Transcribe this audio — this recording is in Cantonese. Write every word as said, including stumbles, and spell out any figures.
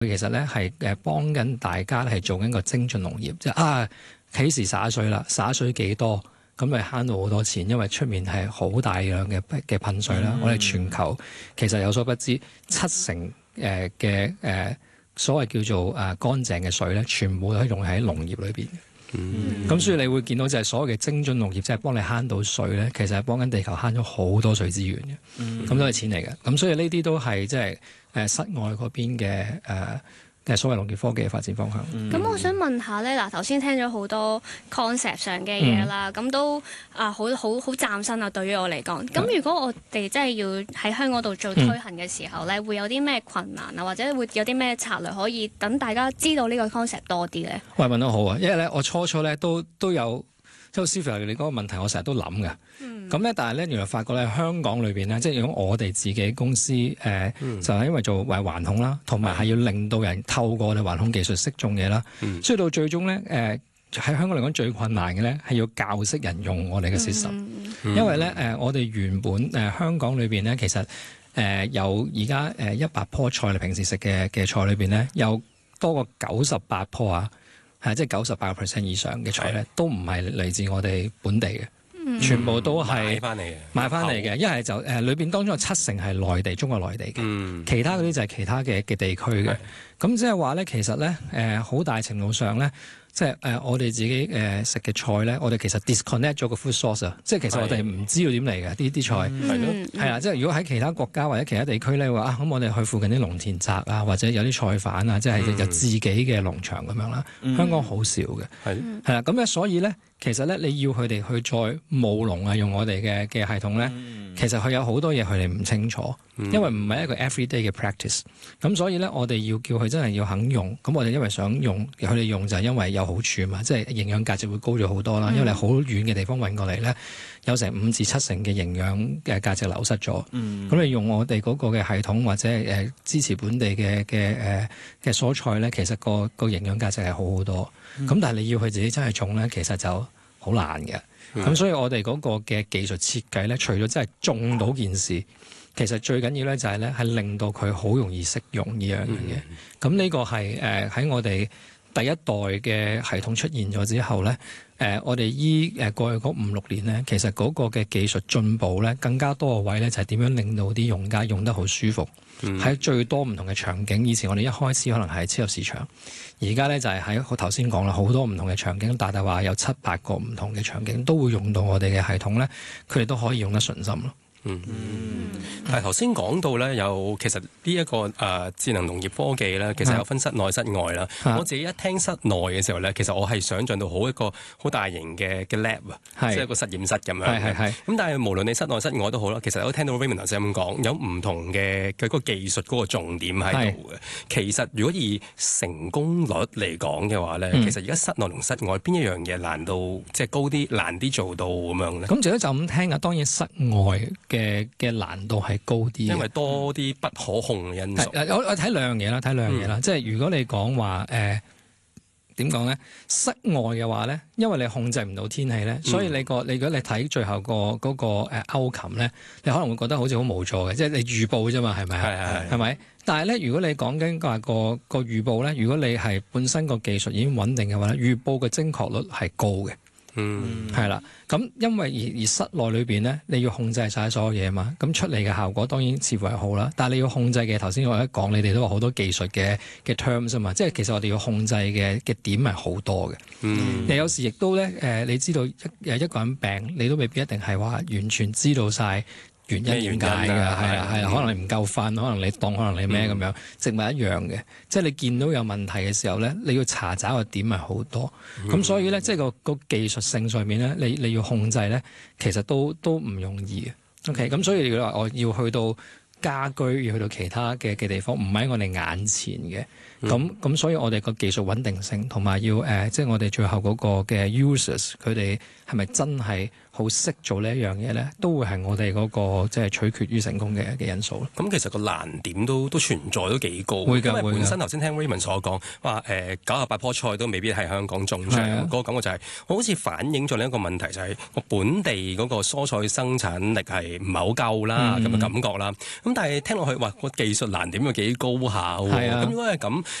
其實咧係誒幫緊大家係做緊個精進農業，即係啊幾時灑水啦，灑水幾多，咁咪慳到好多錢，因為出面係好大量嘅嘅噴水啦。嗯、我哋全球其實有所不知，七成誒嘅誒所謂叫做誒乾淨嘅水咧，全部都係用喺農業裏邊。嗯，咁所以你會見到就係所謂嘅精進農業，即係幫你慳到水咧，其實係幫緊地球慳咗好多水資源嘅，嗯，咁都係錢嚟嘅。咁所以呢啲都係即係誒室外嗰邊嘅誒嘅所謂農業科技嘅發展方向。咁、 嗯、我想問下咧，嗱頭先聽咗好多 concept 上嘅嘢啦，咁、嗯、都啊好好好嶄新啊，對於我嚟講。咁、嗯、如果我哋真係要喺香港度做推行嘅時候咧，嗯、會有啲咩困難啊，或者會有啲咩策略可以等大家知道呢個 concept 多啲咧？ 喂，問得好啊，因為咧我初初咧都都有即係 Sylvia 你嗰個問題，我成日都諗嘅。咁咧、嗯，但係咧原來發覺咧香港裏邊咧，即係如果我哋自己公司誒，呃嗯、就係因為做為環控啦，同埋係要令到人透過我哋環控技術識種嘢啦，嗯、所以到最終咧誒喺香港嚟講最困難嘅咧係要教識人用我哋嘅 system，嗯、因為咧誒、呃、我哋原本誒、呃、香港裏邊咧其實誒、呃、有而家誒一百棵菜你平時食嘅嘅菜裏邊咧有多過九十八棵啊。係即係九十八個 percent 以上嘅菜咧，都唔係嚟自我哋本地嘅，嗯、全部都係買翻嚟嘅。買翻嚟嘅，一係就誒裏邊當中有七成係內地，中國內地嘅，嗯、其他嗰啲就係其他嘅嘅地區嘅。咁即係話咧，其實咧誒好大程度上咧。即係誒、呃，我哋自己誒、呃、食嘅菜咧，我哋其實 disconnect 咗個 food source 啊！即係其實我哋唔知道點嚟嘅呢啲菜，係咯、嗯，係啊！即係如果喺其他國家或者其他地區咧，話啊咁，我哋去附近啲農田宅啊，或者有啲菜販啊，即係有自己嘅農場咁樣啦。嗯、香港好少嘅，係係啦。咁咧，所以咧，其實咧，你要佢哋去再務農啊，用我哋嘅嘅系統咧，嗯、其實佢有好多嘢佢哋唔清楚，因為唔係一個 everyday 嘅 practice。咁所以咧，我哋要叫佢真係要肯用。咁我哋因為想用，佢哋用就係因為有好處嘛，即係營養價值會高咗好多啦。嗯、因為你好遠嘅地方運過嚟咧，有成五至七成嘅營養嘅價值流失咗。咁、嗯、你用我哋嗰個嘅系統或者誒、呃、支持本地嘅嘅誒嘅蔬菜咧，其實個個營養價值係好好多。咁、嗯、但係你要佢自己真係種咧，其實就好難嘅。咁、嗯、所以我哋嗰個嘅技術設計咧，除咗真係種到件事，其實最緊要咧就係咧係令到佢好容易識用呢樣嘢。咁呢、嗯、個係誒喺我哋第一代嘅系統出現咗之後咧，誒、呃、我哋依誒過去嗰五六年咧，其實嗰個嘅技術進步咧，更加多個位咧就係點樣令到啲用家用得好舒服，喺、嗯、最多唔同嘅場景。以前我哋一開始可能係超級市場，而家咧就係喺我頭先講啦，好多唔同嘅場景，大大話有七八個唔同嘅場景都會用到我哋嘅系統咧，佢哋都可以用得順心咯。 嗯，但係頭先講到咧，有其實呢、這、一個誒、呃、智能農業科技咧，其實有分室內室外啦。啊、我自己一聽室內嘅時候咧，其實我係想像到好一個好大型嘅嘅 lab 啊是，即係一個實驗室咁樣。係係係。咁但係無論你室內室外都好啦，其實我都聽到 Raymond 頭先咁講，有唔同嘅佢嗰個技術嗰個重點喺度嘅。是其實如果以成功率嚟講嘅話咧，嗯、其實而家室內同室外邊一樣嘢難度即係高啲，難啲做到咁樣咧？ 咁除咗就咁聽啊，當然室外嘅嘅難度係高啲， 因為多啲不可控嘅因素。 我我睇兩樣嘢啦，睇兩樣嘢啦。嗯、即係如果你講話誒點講咧，室外嘅話咧，因為你控制唔到天氣咧，嗯、所以你個你如果你睇最後個嗰個誒 outcome 咧，你可能會覺得好似好無助嘅，即係你預報啫嘛，係咪啊？係係係咪？但係咧，如果你講緊話個個預報咧，如果你係本身個技術已經穩定嘅話咧，預報嘅精確率係高嘅。嗯，係啦，咁因為而而室內裏邊咧，你要控制晒所有嘢嘛，咁出嚟嘅效果當然似乎係好啦，但係你要控制嘅，頭先我一講，你哋都話好多技術嘅嘅 terms 啊嘛，即係其實我哋要控制嘅嘅點係好多嘅。嗯，有時亦都咧，誒、呃，你知道一誒一個人病，你都未必一定係話完全知道晒原因點解嘅，係啊係啊，可能你唔夠瞓，可能你當可能你咩咁樣，植物一樣嘅，即係你見到有問題嘅時候咧，你要查找個點係好多，咁、嗯、所以咧，即係個個技術性上面咧，你你要控制咧，其實都都唔容易嘅。OK，咁所以你話我要去到家居，要去到其他嘅嘅地方，唔喺我哋眼前嘅，咁咁、嗯、所以我哋個技術穩定性同埋要誒、呃，即係我哋最後嗰個嘅 users，佢哋係咪真係好識做呢一樣嘢咧，都會係我哋嗰個即係取決於成功嘅嘅因素咯。 咁其實個難點都都存在都幾高， 會㗎， 因為本身會㗎頭先聽 Raymond 所講話誒九十八棵菜都未必係香港種上，嗰個感覺就係我好似反映咗另一個問題，就係個本地嗰個蔬菜生產力係唔係好夠啦咁嘅感覺啦。咁但係聽落去話個技術難點又幾高下喎。咁如果係咁，